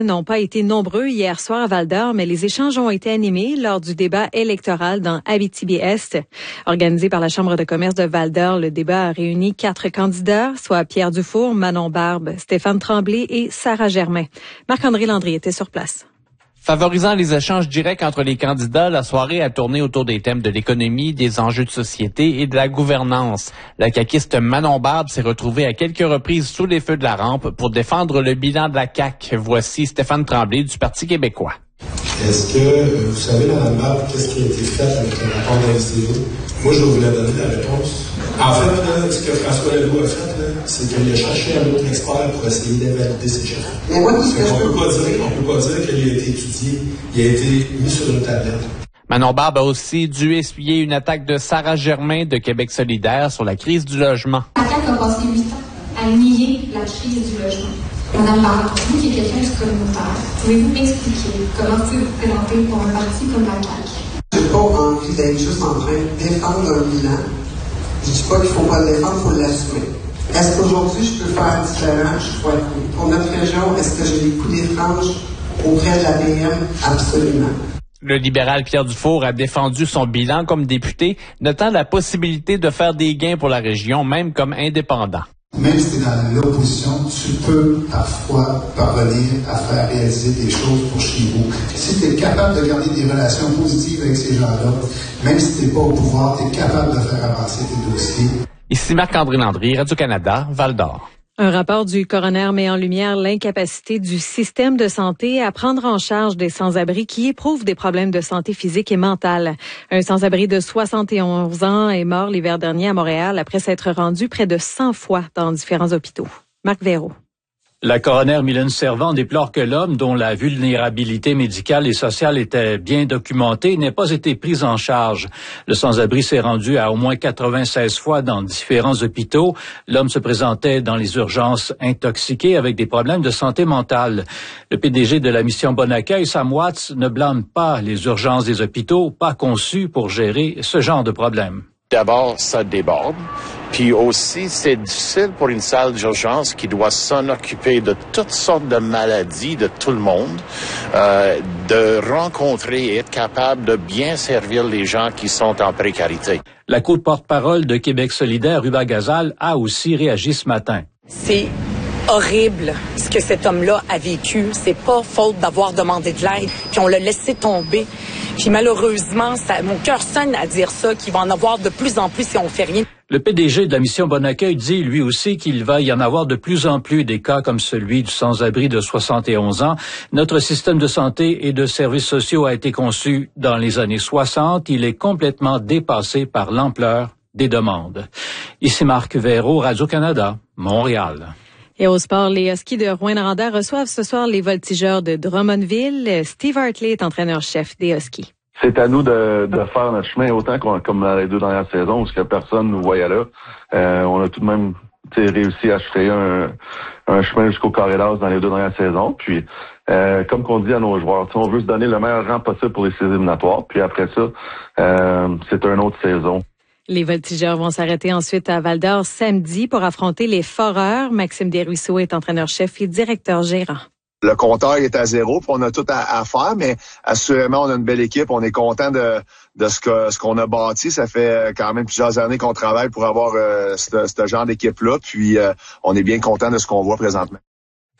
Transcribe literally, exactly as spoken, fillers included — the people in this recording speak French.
n'ont pas été nombreux hier soir à Val-d'Or, mais les échanges ont été animés lors du débat électoral dans Abitibi-Est. Organisé par la Chambre de commerce de Val-d'Or, le débat a réuni quatre candidats, soit Pierre Dufour, Manon Barbe, Stéphane Tremblay et Sarah Germain. Marc-André Landry était sur place. Favorisant les échanges directs entre les candidats, la soirée a tourné autour des thèmes de l'économie, des enjeux de société et de la gouvernance. La caquiste Manon Barbe s'est retrouvée à quelques reprises sous les feux de la rampe pour défendre le bilan de la C A Q. Voici Stéphane Tremblay du Parti québécois. Est-ce que vous savez, Mme Barbe, qu'est-ce qui a été fait avec le rapport de la S D O? Moi, je vais vous la donner la réponse. En fait, là, ce que François Legault a fait, là, c'est qu'il a cherché un autre expert pour essayer d'invalider ces chiffres. Mais moi, ce que on peut pas dire, on peut pas dire qu'il a été étudié, il a été mis sur une tablette. Manon Barbe a aussi dû essuyer une attaque de Sarah Germain de Québec solidaire sur la crise du logement. La C A Q a passé huit ans à nier la crise du logement. Madame Barbe, vous qui êtes quelqu'un du communautaire, pouvez-vous m'expliquer comment vous vous présentez pour un parti comme la C A Q? J'ai pas envie d'être juste en train de défendre un bilan. Je dis pas qu'il faut pas le défendre, il faut l'assumer. Est-ce qu'aujourd'hui, je peux faire différent? Je crois que oui. Pour notre région, est-ce que j'ai des coups des franges auprès de la P M? Absolument. Le libéral Pierre Dufour a défendu son bilan comme député, notant la possibilité de faire des gains pour la région, même comme indépendant. Même si tu es dans l'opposition, tu peux parfois parvenir à faire réaliser des choses pour chez vous. Si tu es capable de garder des relations positives avec ces gens-là, même si tu n'es pas au pouvoir, tu es capable de faire avancer tes dossiers. Ici Marc-André Landry, Radio-Canada, Val-d'Or. Un rapport du coroner met en lumière l'incapacité du système de santé à prendre en charge des sans-abri qui éprouvent des problèmes de santé physique et mentale. Un sans-abri de soixante et onze ans est mort l'hiver dernier à Montréal après s'être rendu près de cent fois dans différents hôpitaux. Marc Véraud. La coroner Mylène Servan déplore que l'homme, dont la vulnérabilité médicale et sociale était bien documentée, n'ait pas été pris en charge. Le sans-abri s'est rendu à au moins quatre-vingt-seize fois dans différents hôpitaux. L'homme se présentait dans les urgences intoxiqué avec des problèmes de santé mentale. Le P D G de la mission Bon Accueil, Sam Watts, ne blâme pas les urgences des hôpitaux, pas conçues pour gérer ce genre de problème. D'abord, ça déborde. Puis aussi, c'est difficile pour une salle d'urgence qui doit s'en occuper de toutes sortes de maladies de tout le monde, euh, de rencontrer et être capable de bien servir les gens qui sont en précarité. La co-porte-parole de Québec solidaire, Ruba Gazal, a aussi réagi ce matin. C'est horrible ce que cet homme-là a vécu. C'est pas faute d'avoir demandé de l'aide, puis on l'a laissé tomber. Puis malheureusement, ça, mon cœur sonne à dire ça, qu'il va en avoir de plus en plus si on fait rien. Le P D G de la mission Bon Accueil dit lui aussi qu'il va y en avoir de plus en plus des cas comme celui du sans-abri de soixante et onze ans. Notre système de santé et de services sociaux a été conçu dans les années soixante. Il est complètement dépassé par l'ampleur des demandes. Ici Marc Véraud, Radio-Canada, Montréal. Et au sport, les Huskies de Rouyn-Noranda reçoivent ce soir les Voltigeurs de Drummondville. Steve Hartley est entraîneur-chef des Huskies. C'est à nous de, de faire notre chemin autant qu'on, comme dans les deux dernières saisons, parce que personne nous voyait là. Euh, on a tout de même réussi à se frayer un, un chemin jusqu'au carré d'as dans les deux dernières saisons. Puis, euh, comme qu'on dit à nos joueurs, on veut se donner le meilleur rang possible pour les séries éliminatoires. Puis après ça, euh, c'est une autre saison. Les Voltigeurs vont s'arrêter ensuite à Val-d'Or samedi pour affronter les Foreurs. Maxime Desruisseaux est entraîneur-chef et directeur gérant. Le compteur est à zéro, puis on a tout à, à faire, mais assurément, on a une belle équipe. On est content de, de ce que ce qu'on a bâti. Ça fait quand même plusieurs années qu'on travaille pour avoir euh, ce, ce genre d'équipe-là, puis euh, on est bien content de ce qu'on voit présentement.